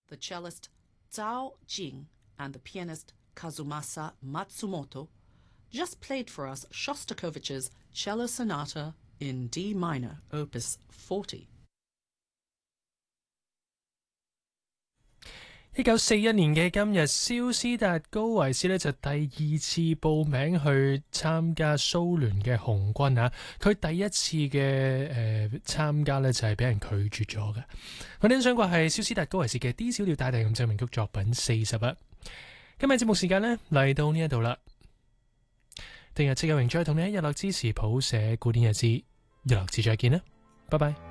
the cellist Zhao Jing and the pianist Kazumasa Matsumoto just played for us Shostakovich's Cello Sonata in D minor, Opus 40. 1941年嘅今日，蕭斯達高維斯呢就第二次報名去參加蘇聯嘅紅軍啊！佢第一次嘅參加呢就係俾人拒絕咗嘅。我哋欣賞過係蕭斯達高維斯嘅 D 小調大提琴奏鳴曲作品41。今日節目時間呢嚟到呢一度啦，聽日戚有榮再同你喺日落之時譜寫古典日誌，日落之再見啦，拜拜。